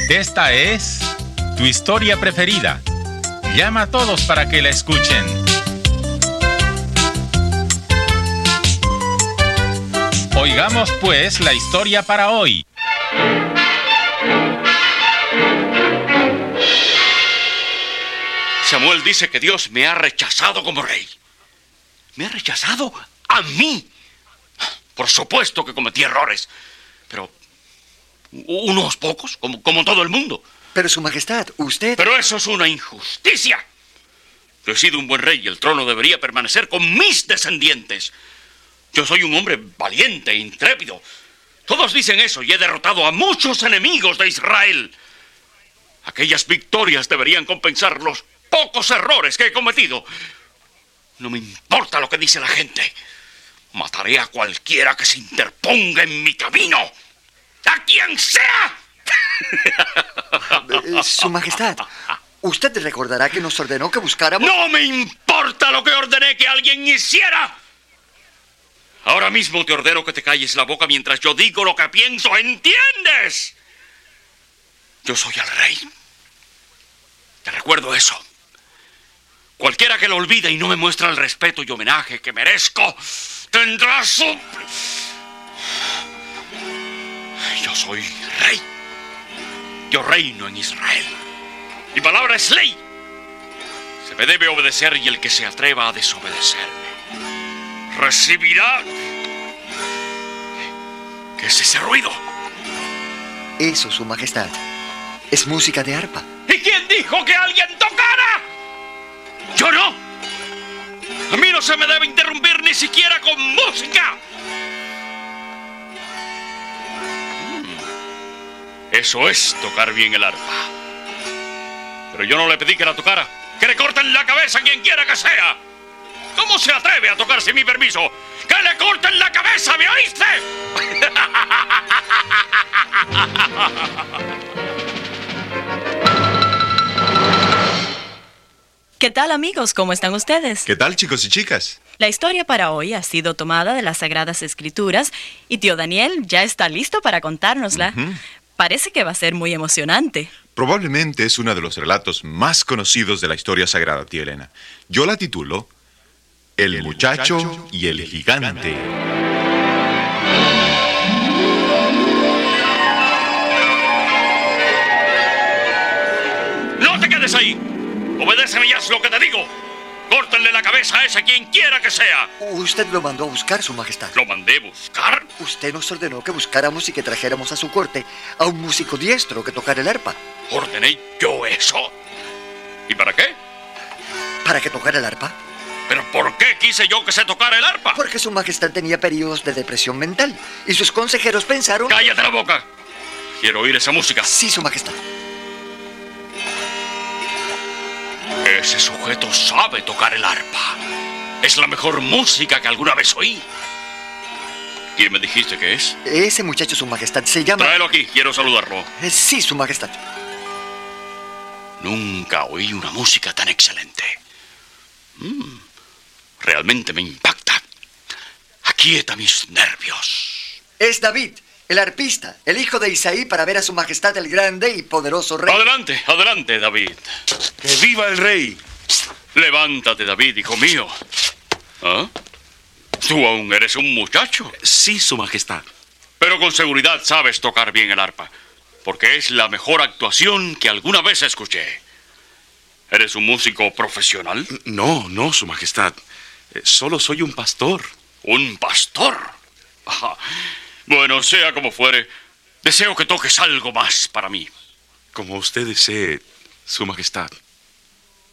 Esta es tu historia preferida. Llama a todos para que la escuchen. Oigamos pues la historia para hoy. Samuel dice que Dios me ha rechazado como rey. ¿Me ha rechazado a mí? Por supuesto que cometí errores, pero unos pocos, como todo el mundo. Pero su majestad, usted... Pero eso es una injusticia. Yo he sido un buen rey y el trono debería permanecer con mis descendientes. Yo soy un hombre valiente e intrépido. Todos dicen eso y he derrotado a muchos enemigos de Israel. Aquellas victorias deberían compensar los pocos errores que he cometido. No me importa lo que dice la gente. Mataré a cualquiera que se interponga en mi camino. ¡A quien sea! Su majestad, usted recordará que nos ordenó que buscáramos... ¡No me importa lo que ordené que alguien hiciera! Ahora mismo te ordeno que te calles la boca mientras yo digo lo que pienso, ¿entiendes? Yo soy el rey. Te recuerdo eso. Cualquiera que lo olvide y no me muestre el respeto y homenaje que merezco, tendrá su... Yo soy rey. Yo reino en Israel. Mi palabra es ley. Se me debe obedecer y el que se atreva a desobedecerme recibirá... ¿Qué es ese ruido? Eso, su majestad, es música de arpa. ¿Y quién dijo que alguien tocara? ¡Yo no! A mí no se me debe interrumpir ni siquiera con música. Eso es tocar bien el arpa. Pero yo no le pedí que la tocara. ¡Que le corten la cabeza a quien quiera que sea! ¿Cómo se atreve a tocar sin mi permiso? ¡Que le corten la cabeza, me oíste! ¿Qué tal, amigos? ¿Cómo están ustedes? ¿Qué tal, chicos y chicas? La historia para hoy ha sido tomada de las Sagradas Escrituras y tío Daniel ya está listo para contárnosla. Parece que va a ser muy emocionante. Probablemente es uno de los relatos más conocidos de la historia sagrada, tía Elena. Yo la titulo El muchacho y el gigante. ¡No te quedes ahí! ¡Obedéceme y haz lo que te digo! ¡Córtenle la cabeza a ese quien quiera que sea! Usted lo mandó a buscar, su majestad. ¿Lo mandé buscar? Usted nos ordenó que buscáramos y que trajéramos a su corte a un músico diestro que tocara el arpa. ¿Ordené yo eso? ¿Y para qué? ¿Para que tocara el arpa? ¿Pero por qué quise yo que se tocara el arpa? Porque su majestad tenía periodos de depresión mental y sus consejeros pensaron... ¡Cállate la boca! Quiero oír esa música. Sí, su majestad. Ese sujeto sabe tocar el arpa. Es la mejor música que alguna vez oí. ¿Quién me dijiste que es? Ese muchacho, su majestad, se llama... Tráelo aquí, quiero saludarlo. Sí, su majestad. Nunca oí una música tan excelente. Realmente me impacta. Aquieta mis nervios. Es David, el arpista, el hijo de Isaí, para ver a su majestad el grande y poderoso rey. Adelante, adelante, David. ¡Que viva el rey! Levántate, David, hijo mío. ¿Ah? Tú aún eres un muchacho. Sí, su majestad. Pero con seguridad sabes tocar bien el arpa, porque es la mejor actuación que alguna vez escuché. ¿Eres un músico profesional? No, su majestad. Solo soy un pastor. ¿Un pastor? Ajá. Bueno, sea como fuere, deseo que toques algo más para mí. Como usted desee, su majestad.